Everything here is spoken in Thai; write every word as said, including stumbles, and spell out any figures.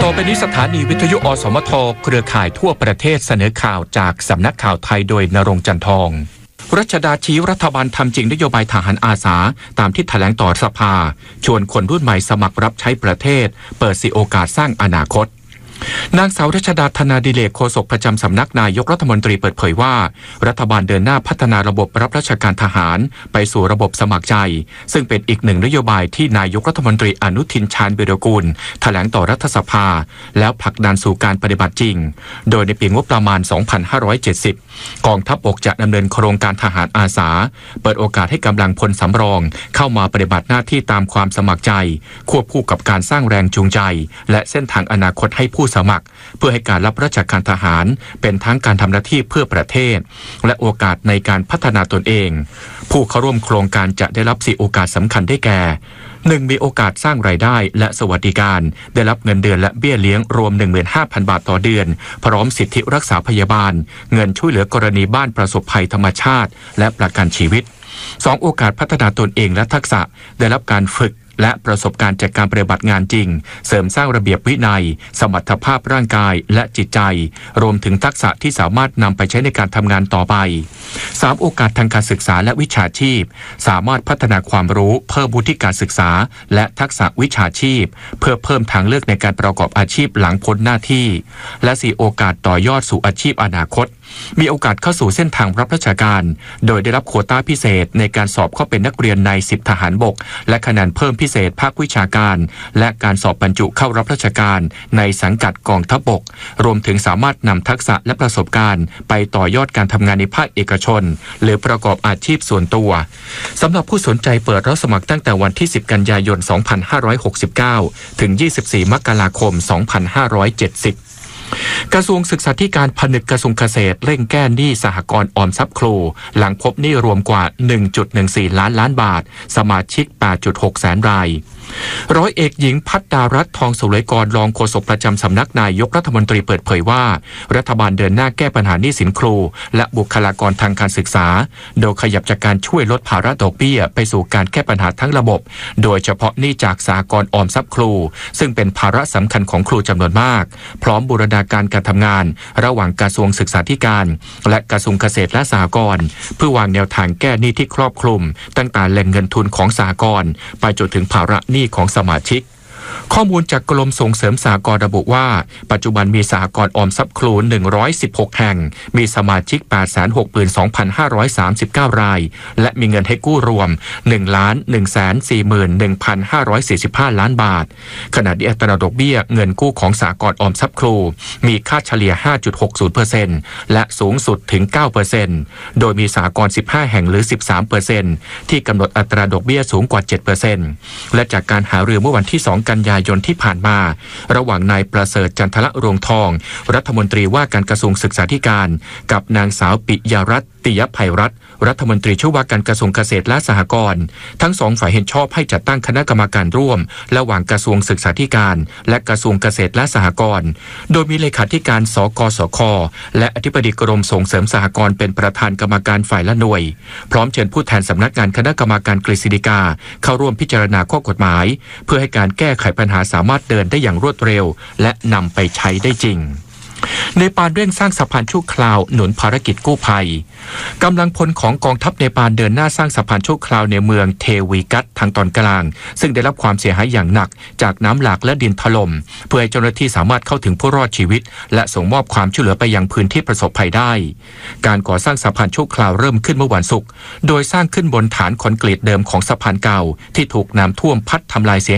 ต่อไปนี้สถานีวิทยุอสมทเครือข่ายทั่วประเทศเสนอข่าวจากสำนักข่าวไทยโดยณรงค์จันทองรัชดาชี้รัฐบาลทำจริงนโยบายทหารอาสาตามที่แถลงต่อสภาชวนคนรุ่นใหม่สมัครรับใช้ประเทศเปิดสิโอกาสสร้างอนาคตนางสาวรัชดาธนาดิเลกโฆษกประจำสำนักนายกรัฐมนตรีเปิดเผยว่ารัฐบาลเดินหน้าพัฒนาระบบรับราชการทหารไปสู่ระบบสมัครใจซึ่งเป็นอีกหนึ่งนโยบายที่นายกรัฐมนตรีอนุทินชาญวีรกูลแถลงต่อรัฐสภาแล้วผลักดันสู่การปฏิบัติจริงโดยในปีงบประมาณ สองพันห้าร้อยเจ็ดสิบ กองทัพบกจะดำเนินโครงการทหารอาสาเปิดโอกาสให้กำลังพลสำรองเข้ามาปฏิบัติหน้าที่ตามความสมัครใจควบคู่กับการสร้างแรงจูงใจและเส้นทางอนาคตให้ผู้สมัครเพื่อให้การรับราชการทหารเป็นทั้งการทำหน้าที่เพื่อประเทศและโอกาสในการพัฒนาตนเองผู้เข้าร่วมโครงการจะได้รับสี่โอกาสสำคัญได้แก่ หนึ่ง มีโอกาสสร้างรายได้และสวัสดิการได้รับเงินเดือนและเบี้ยเลี้ยงรวม หนึ่งหมื่นห้าพัน บาทต่อเดือนพร้อมสิทธิรักษาพยาบาลเงินช่วยเหลือกรณีบ้านประสบภัยธรรมชาติและประกันชีวิต สอง โอกาสพัฒนาตนเองและทักษะได้รับการฝึกและประสบการณ์จากการปฏิบัติงานจริงเสริมสร้างระเบียบวินัยสมรรถภาพร่างกายและจิตใจรวมถึงทักษะที่สามารถนำไปใช้ในการทำงานต่อไป สาม โอกาสทางการศึกษาและวิชาชีพสามารถพัฒนาความรู้เพิ่มวุฒิการศึกษาและทักษะวิชาชีพเพื่อเพิ่มทางเลือกในการประกอบอาชีพหลังพ้นหน้าที่และ สี่ โอกาสต่อยอดสู่อาชีพอนาคตมีโอกาสเข้าสู่เส้นทางรับราชการโดยได้รับโควต้าพิเศษในการสอบเข้าเป็นนักเรียนในสิบทหารบกและคะแนนเพิ่มพิเศษภาควิชาการและการสอบบรรจุเข้ารับราชการในสังกัดกองทัพบกรวมถึงสามารถนำทักษะและประสบการณ์ไปต่อยอดการทำงานในภาคเอกชนหรือประกอบอาชีพส่วนตัวสำหรับผู้สนใจเปิดรับสมัครตั้งแต่วันที่สิบกันยายนสองพันห้าร้อยหกสิบเก้าถึงยี่สิบสี่มกราคมสองพันห้าร้อยเจ็ดสิบกระทรวงศึกษาธิการผนึกกระทรวงเกษตรเร่งแก้หนี้สหกรณ์ออมทรัพย์ครูหลังพบหนี้รวมกว่า หนึ่งจุดหนึ่งสี่ ล้านล้านบาทสมาชิก แปดจุดหก แสนรายร้อยเอกหญิงพัฒดารัตน์ทองสุรกรรองโฆษกประจำสำนักนายกรัฐมนตรีเปิดเผยว่ารัฐบาลเดินหน้าแก้ปัญหาหนี้สินครูและบุคลากรทางการศึกษาโดยขยับจากการช่วยลดภาระดอกเบี้ยไปสู่การแก้ปัญหาทั้งระบบโดยเฉพาะหนี้จากสหกรณ์ออมทรัพย์ครูซึ่งเป็นภาระสำคัญของครูจำนวนมากพร้อมบูรณาการการทำงานระหว่างกระทรวงศึกษาธิการและกระทรวงเกษตรและสหกรณ์เพื่อวางแนวทางแก้หนี้ที่ครอบคลุมตั้งแต่แหล่งเงินทุนของสหกรณ์ไปจนถึงภาระหนี้ของสมาชิกข้อมูลจากกรมส่งเสริมสหกรณ์ระบุว่าปัจจุบันมีสหกรณ์ออมทรัพย์ครูหนึ่งร้อยสิบหกแห่งมีสมาชิก แปดแสนหกหมื่นสองพันห้าร้อยสามสิบเก้า รายและมีเงินให้กู้รวม หนึ่งล้านหนึ่งแสนสี่หมื่นหนึ่งพันห้าร้อยสี่สิบห้า ล้านบาทขณะที่อัตราดอกเบี้ยเงินกู้ของสหกรณ์ออมทรัพย์ครูมีค่าเฉลี่ย ห้าจุดหกศูนย์เปอร์เซ็นต์ และสูงสุดถึง เก้าเปอร์เซ็นต์ โดยมีสหกรณ์สิบห้าแห่งหรือ สิบสามเปอร์เซ็นต์ ที่กำหนดอัตราดอกเบี้ยสูงกว่า เจ็ดเปอร์เซ็นต์ และจากการหารือเมื่อวันที่สองกันยายนที่ผ่านมาระหว่างนายประเสริฐจันทละรวงทองรัฐมนตรีว่าการกระทรวงศึกษาธิการกับนางสาวปิยรัตน์ติยภัยรัตน์รัฐมนตรีช่วยว่าการกระทรวงเกษตรและสหกรณ์ทั้งสองฝ่ายเห็นชอบให้จัดตั้งคณะกรรมการร่วมระหว่างกระทรวงศึกษาธิการและกระทรวงเกษตรและสหกรณ์โดยมีเลขาธิการสกสคและอธิบดีกรมส่งเสริมสหกรณ์เป็นประธานกรรมการฝ่ายละหน่วยพร้อมเชิญผู้แทนสำนักงานคณะกรรมการกฤษฎีกาเข้าร่วมพิจารณาข้อกฎหมายเพื่อให้การแก้ไขปัญหาสามารถเดินได้อย่างรวดเร็วและนำไปใช้ได้จริงเนปาลเร่งสร้างสะพานชั่วคราวหนุนภารกิจกู้ภัยกำลังพลของกองทัพเนปาลเดินหน้าสร้างสะพานชั่วคราวในเมืองเทวีกัตทางตอนกลางซึ่งได้รับความเสียหายอย่างหนักจากน้ำหลากและดินถล่มเพื่อให้เจ้าหน้าที่สามารถเข้าถึงผู้รอดชีวิตและส่งมอบความช่วยเหลือไปยังพื้นที่ประสบภัยได้การก่อสร้างสะพานชั่วคราวเริ่มขึ้นเมื่อวันศุกร์โดยสร้างขึ้นบนฐานคอนกรีตเดิมของสะพานเก่าที่ถูกน้ำท่วมพัดทำลายเสีย